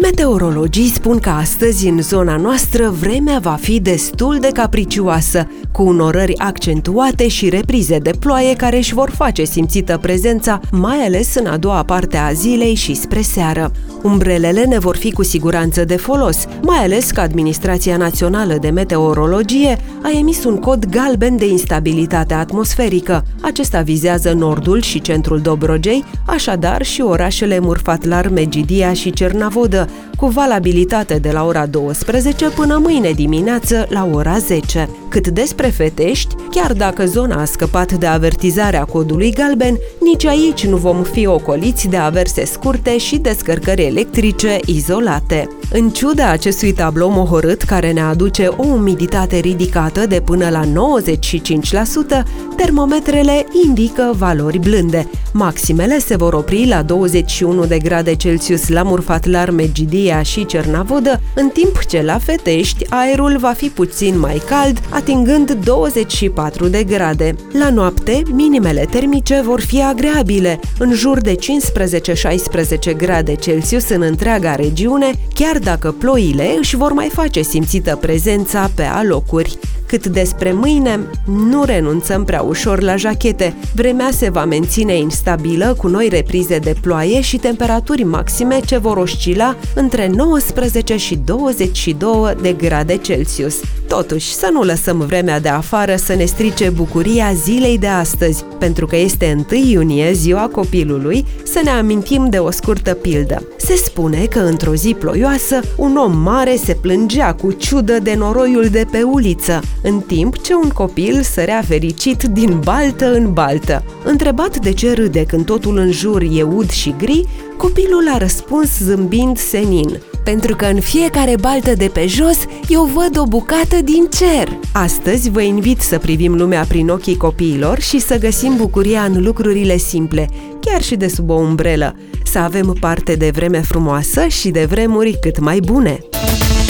Meteorologii spun că astăzi în zona noastră vremea va fi destul de capricioasă, cu unorări accentuate și reprize de ploaie care își vor face simțită prezența, mai ales în a doua parte a zilei și spre seară. Umbrelele ne vor fi cu siguranță de folos, mai ales că Administrația Națională de Meteorologie a emis un cod galben de instabilitate atmosferică. Acesta vizează nordul și centrul Dobrogei, așadar și orașele Murfatlar, Megidia și Cernavodă, cu valabilitate de la ora 12 până mâine dimineață la ora 10. Cât despre Fetești, chiar dacă zona a scăpat de avertizarea codului galben, nici aici nu vom fi ocoliți de averse scurte și descărcări electrice izolate. În ciuda acestui tablou mohorât care ne aduce o umiditate ridicată de până la 95%, termometrele indică valori blânde. Maximele se vor opri la 21 de grade Celsius la Murfatlar, Megidia și Cernavodă, în timp ce la Fetești aerul va fi puțin mai cald, atingând 24 de grade. La noapte, minimele termice vor fi agreabile, în jur de 15-16 grade Celsius în întreaga regiune, chiar dacă ploile își vor mai face simțită prezența pe alocuri. Cât despre mâine, nu renunțăm prea ușor la jachete. Vremea se va menține instabilă, cu noi reprize de ploaie și temperaturi maxime ce vor oscila între 19 și 22 de grade Celsius. Totuși, să nu lăsăm vremea de afară să ne strice bucuria zilei de astăzi. Pentru că este 1 iunie, ziua copilului, să ne amintim de o scurtă pildă. Se spune că într-o zi ploioasă, un om mare se plângea cu ciudă de noroiul de pe uliță, în timp ce un copil sărea fericit din baltă în baltă. Întrebat de ce râde când totul în jur e ud și gri, copilul a răspuns zâmbind senin: pentru că în fiecare baltă de pe jos eu văd o bucată din cer. Astăzi vă invit să privim lumea prin ochii copiilor și să găsim bucuria în lucrurile simple, chiar și de sub o umbrelă. Să avem parte de vreme frumoasă și de vremuri cât mai bune!